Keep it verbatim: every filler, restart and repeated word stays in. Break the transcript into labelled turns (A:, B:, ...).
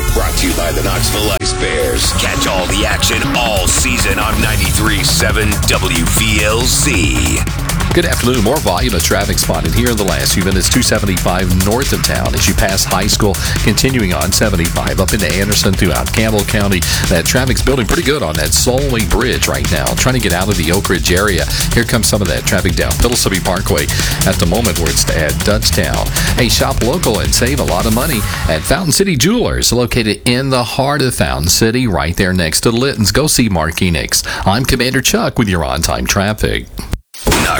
A: Brought to you by the Knoxville Ice Bears. Catch all the action all season on ninety-three point seven W V L Z.
B: Good afternoon. More volume of traffic spotted here in the last few minutes. two seventy-five north of town as you pass high school, continuing on seventy-five up into Anderson throughout Campbell County. That traffic's building pretty good on that Solway Bridge right now. Trying to get out of the Oak Ridge area. Here comes some of that traffic down Pillsbury Parkway at the moment where it's at Dutchtown. Hey, shop local and save a lot of money at Fountain City Jewelers, located in the heart of Fountain City, right there next to Litton's. Go see Mark Enix. I'm Commander Chuck with your on-time traffic.